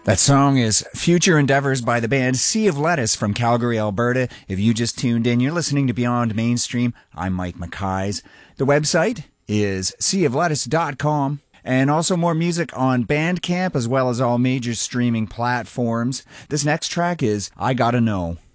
That song is Future Endeavors by the band Sea of Lettuce from Calgary, Alberta. If you just tuned in, you're listening to Beyond Mainstream. I'm Mike McKays. The website is seaoflettuce.com. And also more music on Bandcamp as well as all major streaming platforms. This next track is I Gotta Know.